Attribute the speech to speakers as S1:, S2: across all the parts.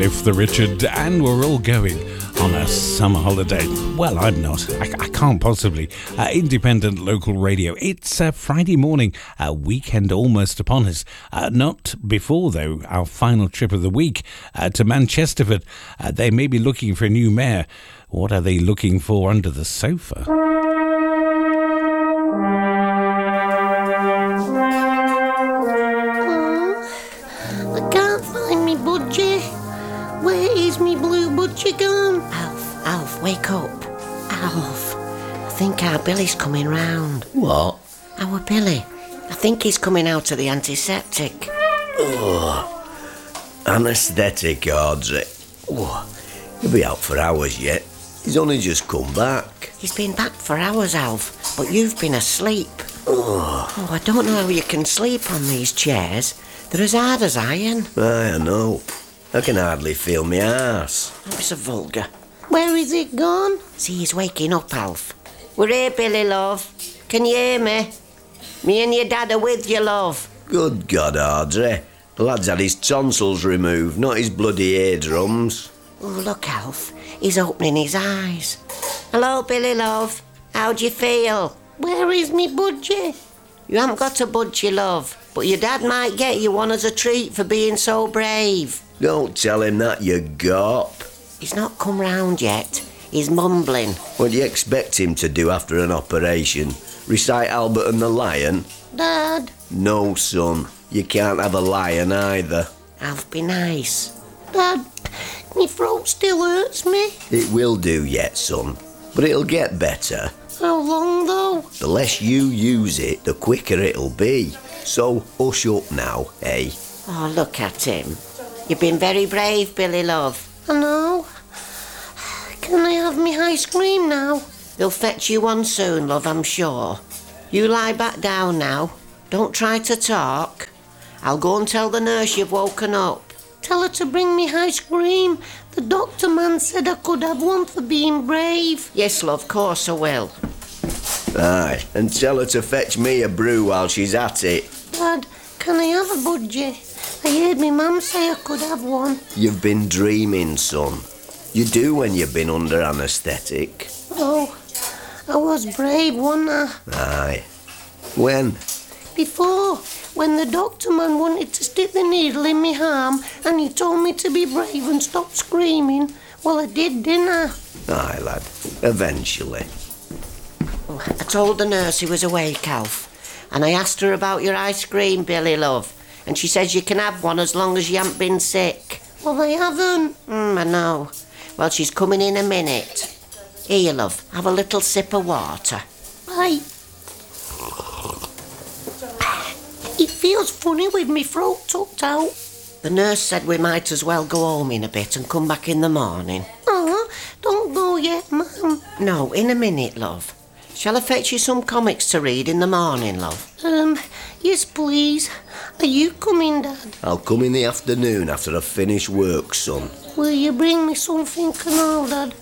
S1: Cliff the Richard, and we're all going on a summer holiday. Well, I'm not. I can't possibly. Independent local radio. It's Friday morning, weekend almost upon us. Not before, though, our final trip of the week to Manchesterford. They may be looking for a new mayor. What are they looking for under the sofa?
S2: I can't find me budgie. Where is me blue budgie gone?
S3: Alf, wake up. Alf, I think our Billy's coming round.
S4: What?
S3: Our Billy. I think he's coming out of the antiseptic.
S4: Anaesthetic, Audrey. He'll be out for hours yet. He's only just come back.
S3: He's been back for hours, Alf, but you've been asleep. I don't know how you can sleep on these chairs. They're as hard as iron.
S4: I know. I can hardly feel my arse.
S3: Don't be so vulgar.
S2: Where is it gone?
S3: See, he's waking up, Alf. We're here, Billy, love. Can you hear me? Me and your dad are with you, love.
S4: Good God, Audrey. The lad's had his tonsils removed, not his bloody eardrums.
S3: Oh, look, Alf. He's opening his eyes. Hello, Billy, love. How do you feel?
S2: Where is me budgie?
S3: You haven't got a budgie, love, but your dad might get you one as a treat for being so brave.
S4: Don't tell him that, you gawp.
S3: He's not come round yet. He's mumbling.
S4: What do you expect him to do after an operation? Recite Albert and the Lion?
S2: Dad?
S4: No, son. You can't have a lion either.
S3: Alf, be nice.
S2: Dad, my throat still hurts me.
S4: It will do yet, son. But it'll get better.
S2: How long, though?
S4: The less you use it, the quicker it'll be. So, hush up now, eh?
S3: Oh, look at him. You've been very brave, Billy, love.
S2: I know. Can I have me ice cream now?
S3: They'll fetch you one soon, love, I'm sure. You lie back down now. Don't try to talk. I'll go and tell the nurse you've woken up.
S2: Tell her to bring me ice cream. The doctor man said I could have one for being brave.
S3: Yes, love, course I will.
S4: Aye, and tell her to fetch me a brew while she's at it.
S2: Dad, can I have a budgie? I heard me mum say I could have one.
S4: You've been dreaming, son. You do when you've been under anaesthetic.
S2: Oh, I was brave, wasn't I?
S4: Aye. When?
S2: Before, when the doctor man wanted to stick the needle in me arm and he told me to be brave and stop screaming. Well, I did, didn't I?
S4: Aye, lad. Eventually.
S3: I told the nurse he was awake, Alf, and I asked her about your ice cream, Billy, love, and she says you can have one as long as you haven't been sick.
S2: Well, I haven't.
S3: I know. Well, she's coming in a minute. Here, love, have a little sip of water.
S2: Bye. It feels funny with me throat tucked out.
S3: The nurse said we might as well go home in a bit and come back in the morning.
S2: Don't go yet, Mum.
S3: No, in a minute, love. Shall I fetch you some comics to read in the morning, love?
S2: Yes, please. Are you coming, Dad?
S4: I'll come in the afternoon after I've finished work, son.
S2: Will you bring me something and all, Dad?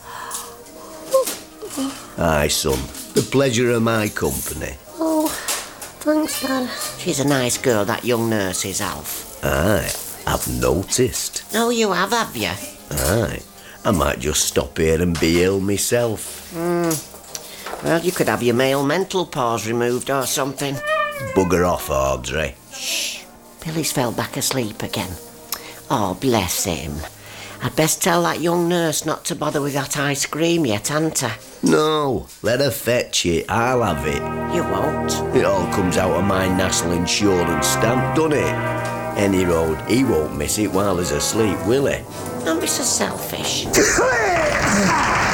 S4: Aye, son. The pleasure of my company.
S2: Oh, thanks, Dad.
S3: She's a nice girl, that young nurse is, Alf.
S4: Aye, I've noticed.
S3: No, you have you?
S4: Aye. I might just stop here and be ill myself.
S3: Well, you could have your male mental pause removed or something.
S4: Bugger off, Audrey.
S3: Shh. Billy's fell back asleep again. Oh, bless him. I'd best tell that young nurse not to bother with that ice cream yet, hadn't I?
S4: No, let her fetch it. I'll have it.
S3: You won't.
S4: It all comes out of my national insurance stamp, doesn't it? Any road, he won't miss it while he's asleep, will he?
S3: Don't be so selfish.